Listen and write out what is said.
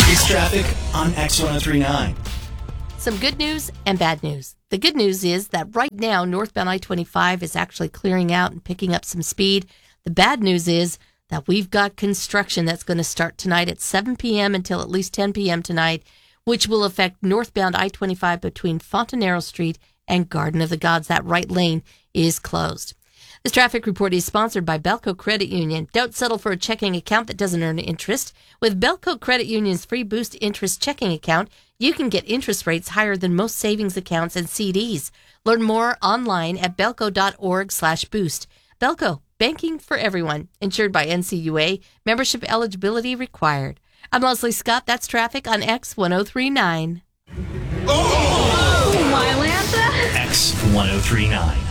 It's traffic on X1039. Some good news and bad news. The good news is that right now, northbound I-25 is actually clearing out and picking up some speed. The bad news is that we've got construction that's going to start tonight at 7 p.m. until at least 10 p.m. tonight, which will affect northbound I-25 between Fontanero Street and Garden of the Gods. That right lane is closed. This traffic report is sponsored by Belco Credit Union. Don't settle for a checking account that doesn't earn interest. With Belco Credit Union's free Boost Interest checking account, you can get interest rates higher than most savings accounts and CDs. Learn more online at belco.org/boost. Belco, banking for everyone. Insured by NCUA. Membership eligibility required. I'm Leslie Scott. That's traffic on X1039. Oh, my Lanta! X1039.